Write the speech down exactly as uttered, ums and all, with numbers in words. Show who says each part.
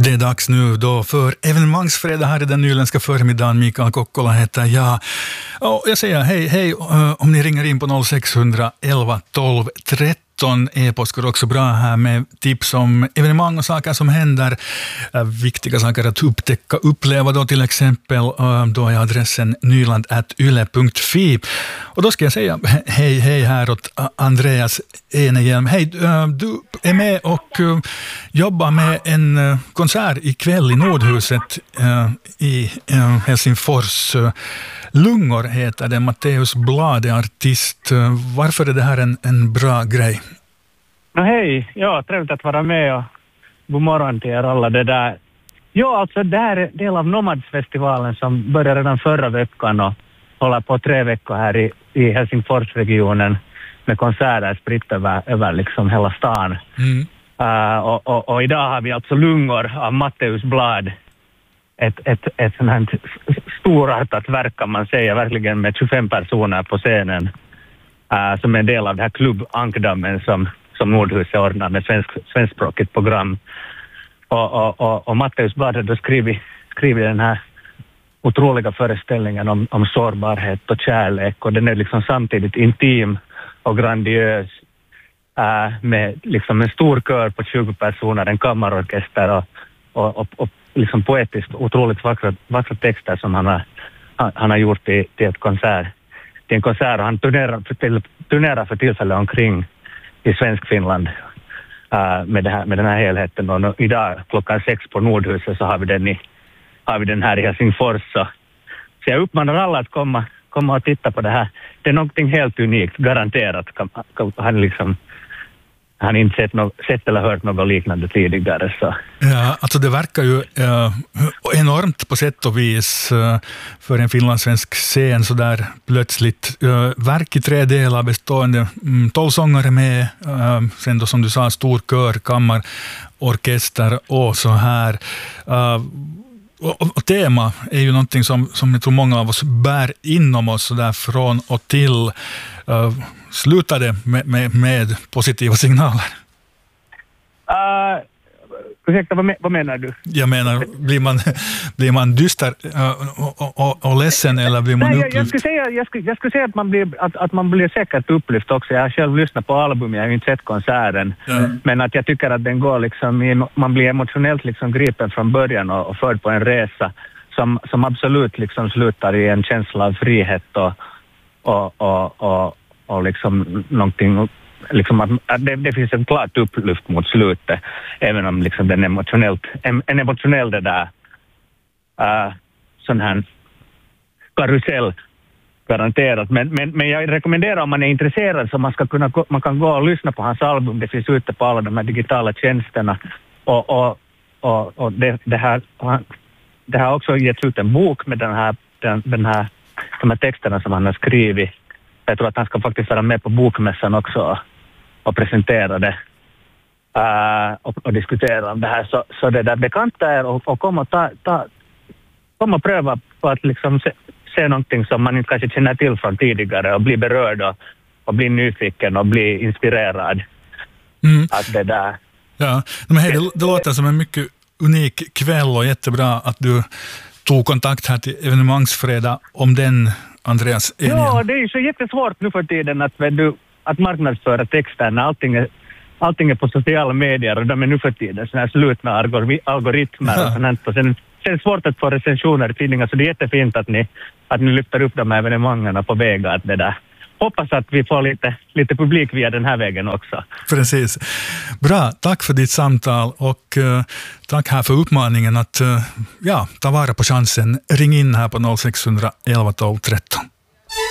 Speaker 1: Det är dags nu då för evenemangsfredag här i den nyländska förmiddagen. Mikael Kokkola heter jag. Och jag säger hej, hej om ni ringer in på noll sex elva tolv tretton. E-post går också bra här med tips om evenemang och saker som händer. Viktiga saker att upptäcka, uppleva då till exempel. Då är adressen nyland at yle punkt fi. Och då ska jag säga hej, hej här åt Andreas Enegem. Hej, du är med och jobbar med en konsert ikväll i Nordhuset i Helsingfors. Lungor heter det. Matteus Blad är artist. Varför är det här en, en bra grej?
Speaker 2: No, hej, ja, trevligt att vara med och god morgon till er alla. Det där. Ja, alltså det här är del av Nomadsfestivalen som började redan förra veckan och håller på tre veckor här i, i Helsingforsregionen med konserter spritt över, över liksom hela stan. Mm. Uh, och, och, och idag har vi alltså Lungor av Matteus Blad. Ett, ett, ett sånt här storartat verk kan man säga, verkligen med tjugofem personer på scenen. Uh, som är en del av det här klubb Ankdammen som, som Nordhuset ordnar med svensk, svenskspråkigt program. Och, och, och, och Matteus Blad har då skrivit, skrivit den här otroliga föreställningen om, om sårbarhet och kärlek. Och den är liksom samtidigt intim och grandiös. Uh, med liksom en stor kör på tjugo personer, en kammarorkester och, och, och, och liksom poetiskt otroligt vackra, vackra texter som han har, han, han har gjort till, till, ett konsert, till en konsert. Och han turnerar för, till, turnerar för tillfället omkring i svensk Finland uh, med, det här, med den här helheten. Och nu, idag klockan sex på Nordhuset så har vi den, i, har vi den här i Helsingfors. Så, så jag uppmanar alla att komma, komma och titta på det här. Det är någonting helt unikt, garanterat. Kan, kan, han liksom... Han har inte sett, no- sett eller hört något liknande tidigare. Så.
Speaker 1: Ja, alltså det verkar ju äh, enormt på sätt och vis äh, för en finlandssvensk scen så där plötsligt. Äh, verk i tre delar bestående, mm, tolv sångare med, äh, sen då som du sa stor kör, kammar, orkester och så här. Äh, Och, och, och tema är ju någonting som, som jag tror många av oss bär inom oss så där från och till. Uh, slutar det med, med, med positiva signaler?
Speaker 2: Uh, ursäkta, vad, me- vad menar du?
Speaker 1: Jag menar, blir man, blir man dyster uh, och, och, och ledsen eller blir man
Speaker 2: Nej,
Speaker 1: upplyft?
Speaker 2: Jag, jag, skulle säga, jag, skulle, jag skulle säga att man, blir, att, att man blir säkert upplyft också. Jag har själv lyssnat på albumet, jag har ju inte sett konserten. Mm. Men att jag tycker att den går liksom i, man blir emotionellt liksom gripen från början och, och förd på en resa som, som absolut liksom slutar i en känsla av frihet och, och, och, och, och liksom någonting, liksom att, att det, det finns en klart upplyft mot slutet, även om liksom den emotionellt, en, en emotionell det där uh, sån här karusell garanterat, men, men, men jag rekommenderar om man är intresserad så man ska kunna man kan gå och lyssna på hans album. Det finns ute på alla de här digitala tjänsterna och, och, och, och det, det här det har också getts ut en bok med den här, den, den här de här texterna som han har skrivit. Jag tror att han ska faktiskt vara med på bokmässan också och, och presentera det uh, och, och diskutera om det här, så, så det där bekanta är och, och kom och ta, ta kom och pröva på att liksom se, se någonting som man inte kanske känner till från tidigare och bli berörd och, och bli nyfiken och bli inspirerad. Mm. Att det där.
Speaker 1: Ja, men hej, det, det låter som en mycket unik kväll och jättebra att du tog kontakt här till evenemangsfredag om den, Andreas.
Speaker 2: Ja, det är ju så jättesvårt nu för tiden att, du, att marknadsföra texterna. Allting är, allting är på sociala medier och de är nu för tiden sådana här slutna algoritmer ja. Och sånt. Och sen, sen är det svårt att få recensioner i tidningar, så det är jättefint att ni, att ni lyfter upp de här evenemangen på vägar. Att det där. Hoppas att vi får lite, lite publik via den här vägen också.
Speaker 1: Precis. Bra, tack för ditt samtal och uh, tack här för uppmaningen att uh, ja, ta vara på chansen. Ring in här på noll sex elva tolv tretton.